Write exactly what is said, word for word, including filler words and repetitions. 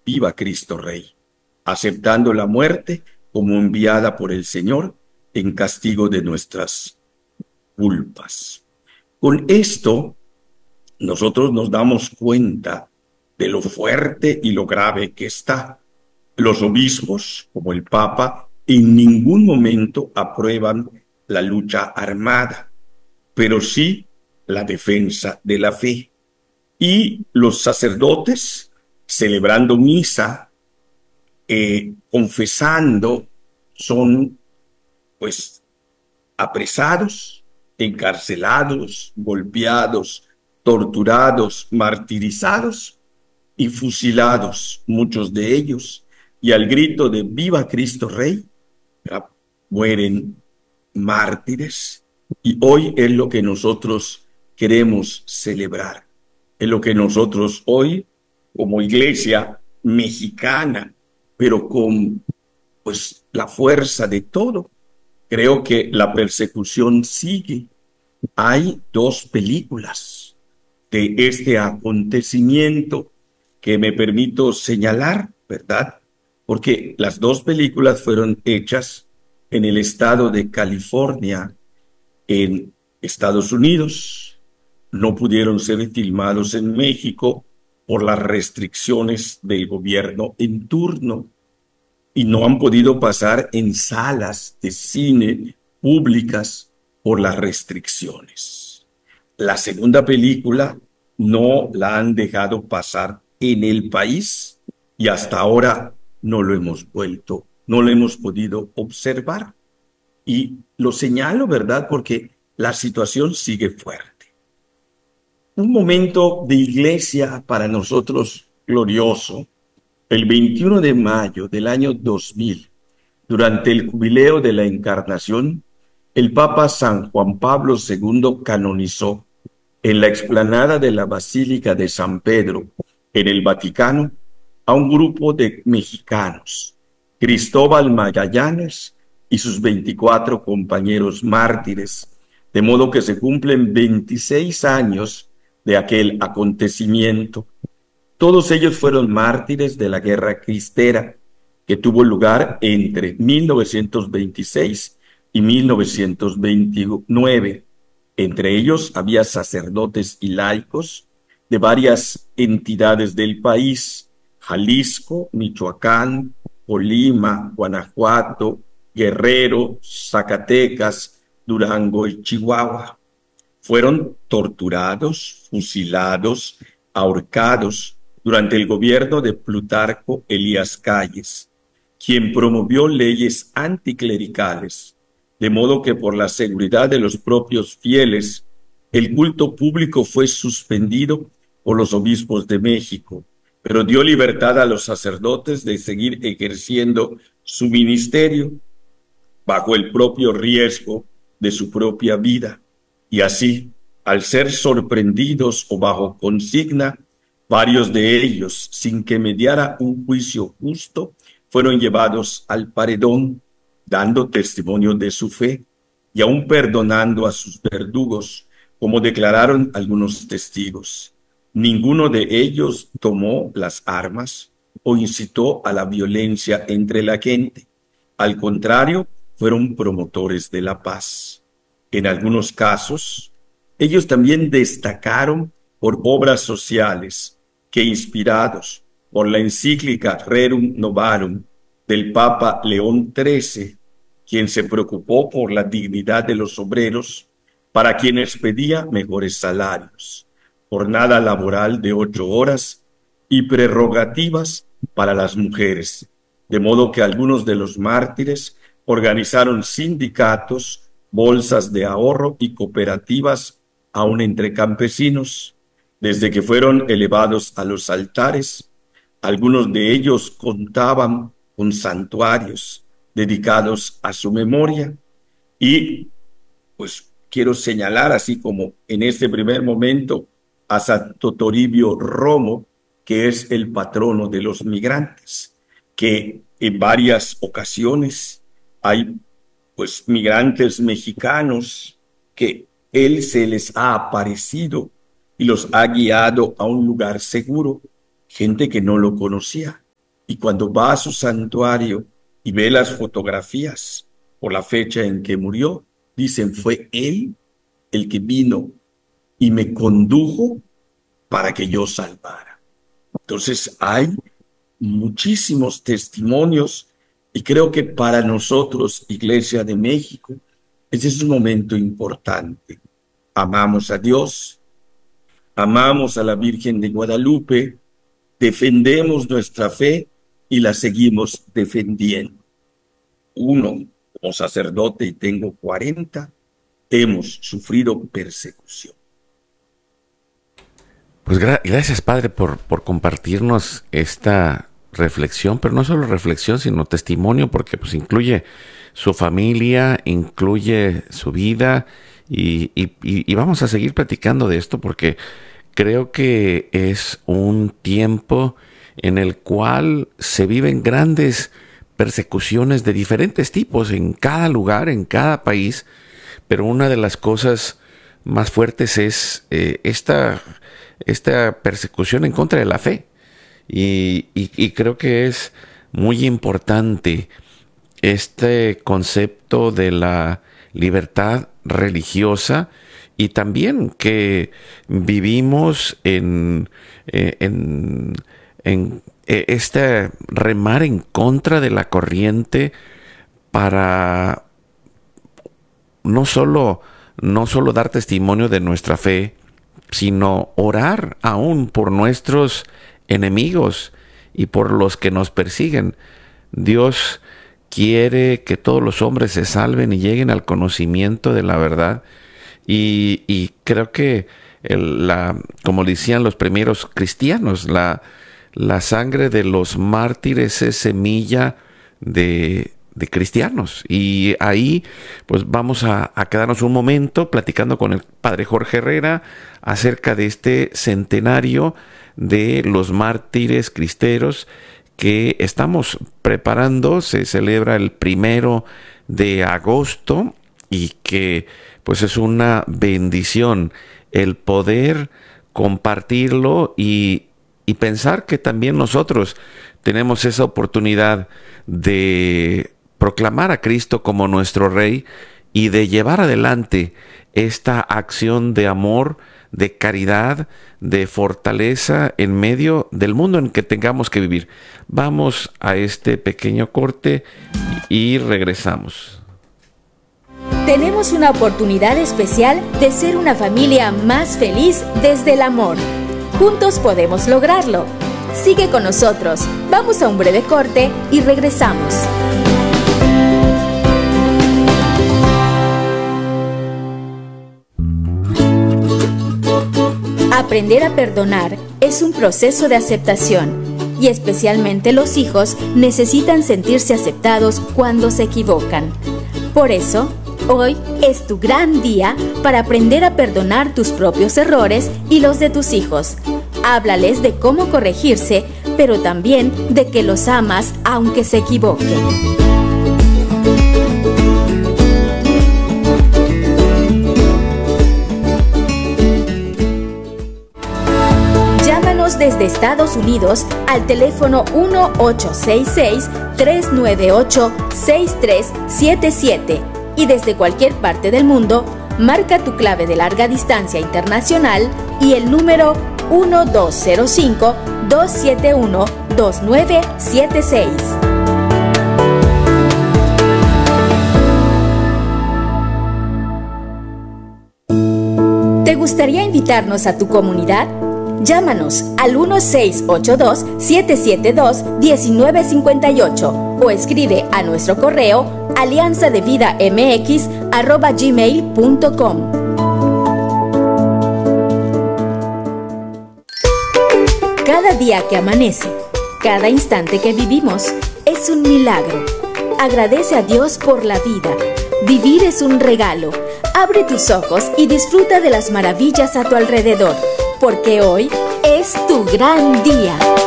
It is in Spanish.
Viva Cristo Rey, aceptando la muerte como enviada por el Señor en castigo de nuestras culpas. Con esto, nosotros nos damos cuenta de lo fuerte y lo grave que está. Los obispos, como el Papa, en ningún momento aprueban la lucha armada, pero sí la defensa de la fe. Y los sacerdotes, celebrando misa, eh, confesando, son pues apresados, encarcelados, golpeados, torturados, martirizados y fusilados, muchos de ellos, y al grito de Viva Cristo Rey, ya, mueren mártires. Y hoy es lo que nosotros queremos celebrar, es lo que nosotros hoy, como iglesia mexicana, pero con pues la fuerza de todo, creo que la persecución sigue. Hay dos películas de este acontecimiento que me permito señalar, ¿verdad? Porque las dos películas fueron hechas en el estado de California, en Estados Unidos. No pudieron ser filmados en México por las restricciones del gobierno en turno y no han podido pasar en salas de cine públicas por las restricciones. La segunda película no la han dejado pasar en el país y hasta ahora no lo hemos vuelto, no lo hemos podido observar. Y lo señalo, ¿verdad? Porque la situación sigue fuerte. Un momento de iglesia para nosotros glorioso, el veintiuno de mayo del año dos mil, durante el jubileo de la Encarnación, el Papa San Juan Pablo segundo canonizó en la explanada de la Basílica de San Pedro, en el Vaticano, a un grupo de mexicanos, Cristóbal Magallanes y sus veinticuatro compañeros mártires, de modo que se cumplen veintiséis años de aquel acontecimiento. Todos ellos fueron mártires de la Guerra Cristera, que tuvo lugar entre mil novecientos veintiséis y mil novecientos veintinueve. Entre ellos había sacerdotes y laicos de varias entidades del país: Jalisco, Michoacán, Colima, Guanajuato, Guerrero, Zacatecas, Durango y Chihuahua. Fueron torturados, fusilados, ahorcados durante el gobierno de Plutarco Elías Calles, quien promovió leyes anticlericales, de modo que por la seguridad de los propios fieles, el culto público fue suspendido por los obispos de México, pero dio libertad a los sacerdotes de seguir ejerciendo su ministerio bajo el propio riesgo de su propia vida. Y así, al ser sorprendidos o bajo consigna, varios de ellos, sin que mediara un juicio justo, fueron llevados al paredón, dando testimonio de su fe y aún perdonando a sus verdugos, como declararon algunos testigos. Ninguno de ellos tomó las armas o incitó a la violencia entre la gente. Al contrario, fueron promotores de la paz. En algunos casos, ellos también destacaron por obras sociales que, inspirados por la encíclica Rerum Novarum del Papa León trece, quien se preocupó por la dignidad de los obreros, para quienes pedía mejores salarios, jornada laboral de ocho horas y prerrogativas para las mujeres, de modo que algunos de los mártires organizaron sindicatos, bolsas de ahorro y cooperativas aún entre campesinos. Desde que fueron elevados a los altares, algunos de ellos contaban con santuarios dedicados a su memoria. Y pues quiero señalar, así como en este primer momento, a Santo Toribio Romo, que es el patrono de los migrantes, que en varias ocasiones hay pues migrantes mexicanos que él se les ha aparecido y los ha guiado a un lugar seguro, gente que no lo conocía. Y cuando va a su santuario y ve las fotografías por la fecha en que murió, dicen, fue él el que vino y me condujo para que yo salvara. Entonces hay muchísimos testimonios y creo que para nosotros, Iglesia de México, ese es un momento importante. Amamos a Dios, amamos a la Virgen de Guadalupe, defendemos nuestra fe y la seguimos defendiendo. Uno, como sacerdote, y tengo cuarenta, hemos sufrido persecución. Pues gra- gracias, Padre, por, por compartirnos esta reflexión, pero no solo reflexión, sino testimonio, porque pues incluye su familia, incluye su vida, y, y, y y vamos a seguir platicando de esto porque creo que es un tiempo en el cual se viven grandes persecuciones de diferentes tipos en cada lugar, en cada país, pero una de las cosas más fuertes es eh, esta, esta persecución en contra de la fe. Y, y, y creo que es muy importante este concepto de la libertad religiosa y también que vivimos en, eh, en, en eh, este remar en contra de la corriente para no solo, no solo dar testimonio de nuestra fe, sino orar aún por nuestros enemigos y por los que nos persiguen. Dios quiere que todos los hombres se salven y lleguen al conocimiento de la verdad. Y, y creo que, el, la, como decían los primeros cristianos, la, la sangre de los mártires es semilla de, de cristianos. Y ahí pues vamos a, a quedarnos un momento platicando con el padre Jorge Herrera acerca de este centenario de los mártires cristeros que estamos preparando. Se celebra el primero de agosto y que pues es una bendición el poder compartirlo y, y pensar que también nosotros tenemos esa oportunidad de proclamar a Cristo como nuestro Rey y de llevar adelante esta acción de amor, de caridad, de fortaleza en medio del mundo en que tengamos que vivir. Vamos a este pequeño corte y regresamos. Tenemos una oportunidad especial de ser una familia más feliz desde el amor. Juntos podemos lograrlo. Sigue con nosotros. Vamos a un breve corte y regresamos. Aprender a perdonar es un proceso de aceptación y especialmente los hijos necesitan sentirse aceptados cuando se equivocan. Por eso, hoy es tu gran día para aprender a perdonar tus propios errores y los de tus hijos. Háblales de cómo corregirse, pero también de que los amas aunque se equivoquen. Llámanos desde Estados Unidos al teléfono uno ocho seis seis, tres nueve ocho, seis tres siete siete y desde cualquier parte del mundo, marca tu clave de larga distancia internacional y el número uno dos cero cinco, dos siete uno, dos nueve siete seis. ¿Te gustaría invitarnos a tu comunidad? Llámanos al uno seis ocho dos, siete siete dos, uno nueve cinco ocho o escribe a nuestro correo alianza de vida m x arroba gmail punto com. Cada día que amanece, cada instante que vivimos, es un milagro. Agradece a Dios por la vida. Vivir es un regalo. Abre tus ojos y disfruta de las maravillas a tu alrededor, porque hoy es tu gran día.